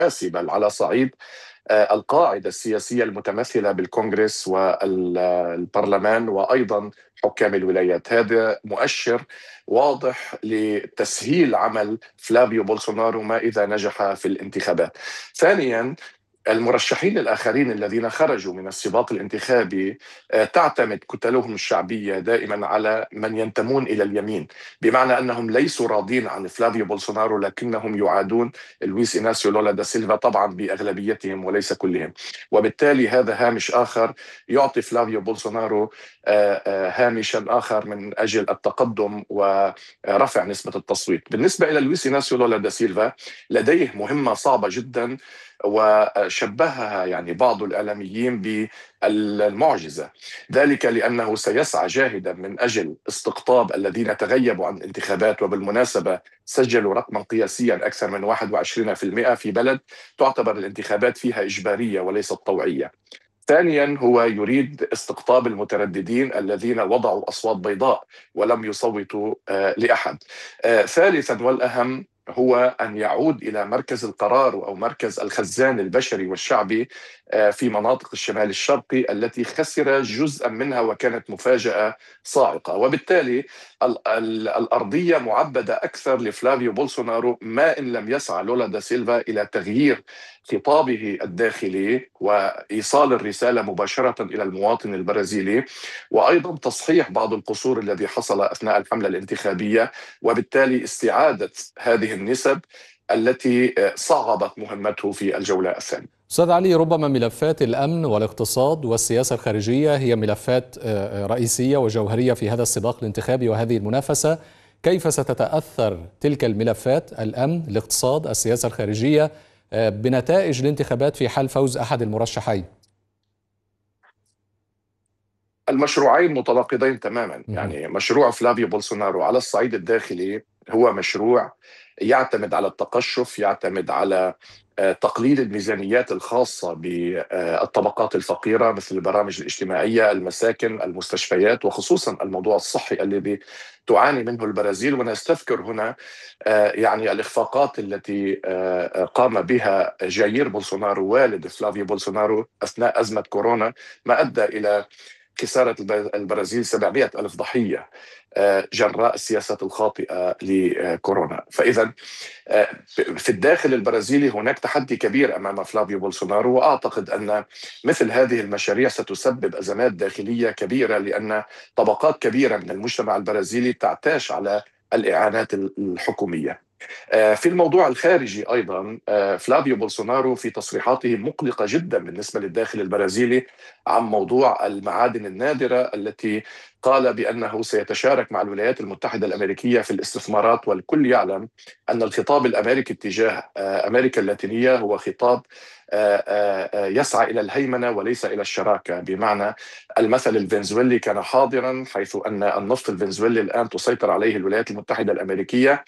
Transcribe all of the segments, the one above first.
السياسي، بل على صعيد القاعدة السياسية المتمثلة بالكونغرس والبرلمان وأيضا حكام الولايات. هذا مؤشر واضح لتسهيل عمل فلافيو بولسونارو ما إذا نجح في الانتخابات. ثانيا، المرشحين الآخرين الذين خرجوا من السباق الانتخابي تعتمد كتلهم الشعبية دائما على من ينتمون إلى اليمين، بمعنى أنهم ليسوا راضين عن فلافيو بولسونارو لكنهم يعادون لويس إناسيو لولا دا سيلفا، طبعا بأغلبيتهم وليس كلهم. وبالتالي هذا هامش آخر يعطي فلافيو بولسونارو هامشا آخر من أجل التقدم ورفع نسبة التصويت. بالنسبة إلى لويس إناسيو لولا دا سيلفا لديه مهمة صعبة جدا، وشبهها يعني بعض الإعلاميين بالمعجزة، ذلك لأنه سيسعى جاهدا من أجل استقطاب الذين تغيبوا عن الانتخابات. وبالمناسبة سجلوا رقما قياسيا أكثر من 21% في بلد تعتبر الانتخابات فيها إجبارية وليست طوعية. ثانيا، هو يريد استقطاب المترددين الذين وضعوا أصوات بيضاء ولم يصوتوا لأحد. ثالثا والأهم، هو أن يعود إلى مركز القرار أو مركز الخزان البشري والشعبي في مناطق الشمال الشرقي التي خسر جزءا منها وكانت مفاجأة صاعقة. وبالتالي الأرضية معبدة أكثر لفلافيو بولسونارو، ما إن لم يسعى لولا دا سيلفا إلى تغيير خطابه الداخلي وإيصال الرسالة مباشرة إلى المواطن البرازيلي، وأيضا تصحيح بعض القصور الذي حصل أثناء الحملة الانتخابية، وبالتالي استعادة هذه النسب التي صعبت مهمته في الجولة الثانية. أستاذ علي، ربما ملفات الأمن والاقتصاد والسياسة الخارجية هي ملفات رئيسية وجوهرية في هذا السباق الانتخابي وهذه المنافسة. كيف ستتأثر تلك الملفات، الأمن، الاقتصاد، السياسة الخارجية، بنتائج الانتخابات في حال فوز أحد المرشحين؟ المشروعين متناقضين تماما. يعني مشروع فلافيو بولسونارو على الصعيد الداخلي هو مشروع يعتمد على التقشف، يعتمد على تقليل الميزانيات الخاصة بالطبقات الفقيرة مثل البرامج الاجتماعية، المساكن، المستشفيات، وخصوصا الموضوع الصحي الذي تعاني منه البرازيل. ونستذكر هنا يعني الإخفاقات التي قام بها جاير بولسونارو والد فلافيو بولسونارو أثناء أزمة كورونا، ما أدى إلى خسارة البرازيل 700 ألف ضحية جراء السياسات الخاطئة لكورونا. فإذا في الداخل البرازيلي هناك تحدي كبير أمام فلافيو بولسونارو، وأعتقد أن مثل هذه المشاريع ستسبب أزمات داخلية كبيرة، لأن طبقات كبيرة من المجتمع البرازيلي تعتاش على الإعانات الحكومية. في الموضوع الخارجي أيضا فلافيو بولسونارو في تصريحاته مقلقة جدا بالنسبة للداخل البرازيلي عن موضوع المعادن النادرة التي قال بأنه سيتشارك مع الولايات المتحدة الأمريكية في الاستثمارات. والكل يعلم أن الخطاب الأمريكي تجاه أمريكا اللاتينية هو خطاب يسعى إلى الهيمنة وليس إلى الشراكة. بمعنى المثل الفنزويلي كان حاضرا، حيث أن النفط الفنزويلي الآن تسيطر عليه الولايات المتحدة الأمريكية،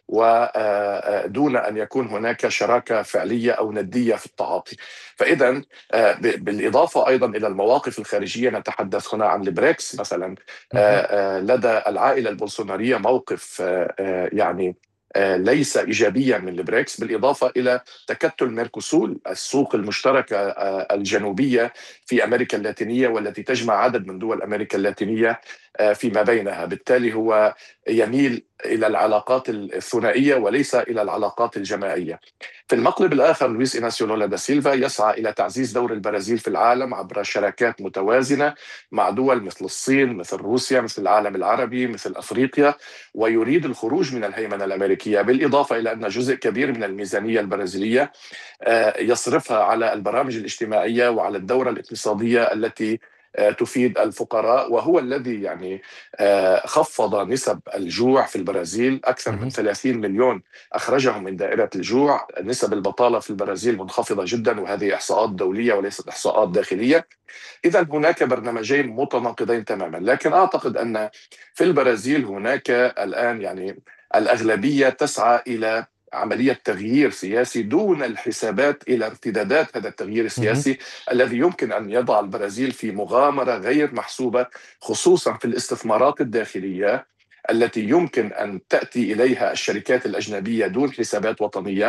ودون أن يكون هناك شراكة فعلية أو ندية في التعاطي. فإذا بالإضافة أيضا إلى المواقف الخارجية، نتحدث هنا عن البريكس مثلا. لدى العائلة البولسونارية موقف يعني ليس إيجابيا من البريكس، بالإضافة إلى تكتل ميركوسول، السوق المشتركة الجنوبية في أمريكا اللاتينية، والتي تجمع عدد من دول أمريكا اللاتينية فيما بينها. بالتالي هو يميل إلى العلاقات الثنائية وليس إلى العلاقات الجماعية. في المقلب الآخر، لويس إناسيو لولا دا سيلفا يسعى إلى تعزيز دور البرازيل في العالم عبر شراكات متوازنة مع دول مثل الصين، مثل روسيا، مثل العالم العربي، مثل أفريقيا، ويريد الخروج من الهيمنة الأمريكية. بالإضافة إلى أن جزء كبير من الميزانية البرازيلية يصرفها على البرامج الاجتماعية وعلى الدورة الاقتصادية التي تفيد الفقراء، وهو الذي يعني خفض نسب الجوع في البرازيل. أكثر من 30 مليون أخرجهم من دائرة الجوع. نسب البطالة في البرازيل منخفضة جدا، وهذه إحصاءات دولية وليست إحصاءات داخلية. إذا هناك برنامجين متناقضين تماما. لكن أعتقد أن في البرازيل هناك الآن يعني الأغلبية تسعى إلى عملية تغيير سياسي دون الحسابات إلى ارتدادات هذا التغيير السياسي الذي يمكن أن يضع البرازيل في مغامرة غير محسوبة، خصوصا في الاستثمارات الداخلية التي يمكن أن تأتي إليها الشركات الأجنبية دون حسابات وطنية.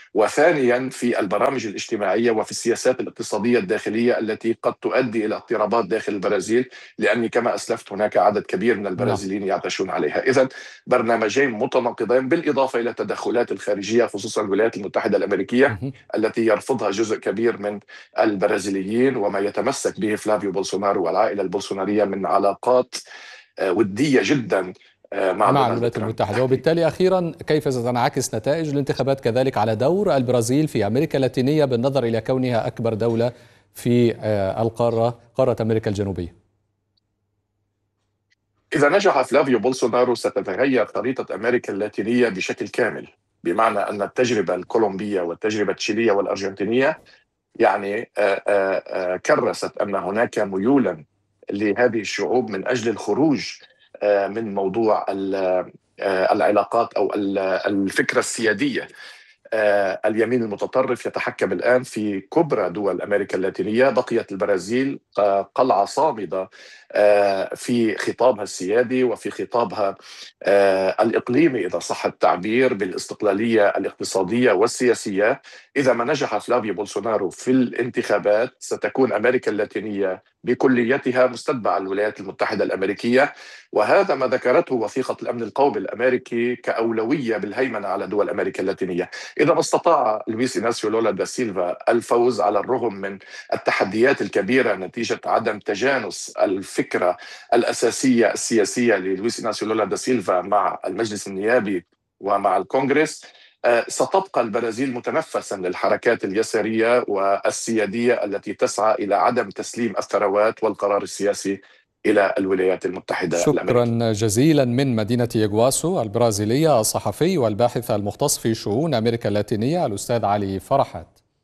وثانيا في البرامج الاجتماعية وفي السياسات الاقتصادية الداخلية التي قد تؤدي إلى اضطرابات داخل البرازيل، لأني كما أسلفت هناك عدد كبير من نعم. البرازيليين يعتاشون عليها. إذن برنامجين متناقضين، بالإضافة إلى التدخلات الخارجية خصوصا الولايات المتحدة الأمريكية التي يرفضها جزء كبير من البرازيليين، وما يتمسك به فلافيو بولسونارو والعائلة البولسونارية من علاقات ودية جدا مع مع دونالد الولايات ترامب المتحدة. بالتحديد. وبالتالي أخيرا كيف ستنعكس نتائج الانتخابات كذلك على دور البرازيل في أمريكا اللاتينية بالنظر إلى كونها أكبر دولة في قارة أمريكا الجنوبية؟ إذا نجح فلافيو بولسونارو ستتغير خريطة أمريكا اللاتينية بشكل كامل، بمعنى أن التجربة الكولومبية والتجربة التشيلية والأرجنتينية يعني كرست أن هناك ميولا لهذه الشعوب من أجل الخروج من موضوع العلاقات أو الفكرة السيادية. اليمين المتطرف يتحكم الآن في كبرى دول أمريكا اللاتينية. بقيت البرازيل قلعة صامدة في خطابها السيادي وفي خطابها الإقليمي إذا صح التعبير، بالاستقلالية الاقتصادية والسياسية. إذا ما نجح فلافيو بولسونارو في الانتخابات ستكون أمريكا اللاتينية بكليتها مستتبعة الولايات المتحدة الأمريكية، وهذا ما ذكرته وثيقة الأمن القومي الأمريكي كأولوية بالهيمنة على دول أمريكا اللاتينية. إذا ما استطاع لويس إناسيو لولا دا سيلفا الفوز على الرغم من التحديات الكبيرة نتيجة عدم تجانس الفكرة الأساسية السياسية للويس إناسيو لولا دا سيلفا مع المجلس النيابي ومع الكونغرس، ستبقى البرازيل متنفسا للحركات اليسارية والسيادية التي تسعى إلى عدم تسليم الثروات والقرار السياسي إلى الولايات المتحدة الأمريكية. شكرا جزيلا من مدينة يغواسو البرازيلية الصحفي والباحث المختص في شؤون أمريكا اللاتينية الأستاذ علي فرحات.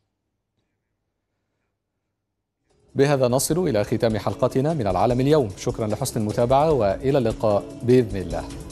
بهذا نصل إلى ختام حلقتنا من العالم اليوم. شكرا لحسن المتابعة وإلى اللقاء بإذن الله.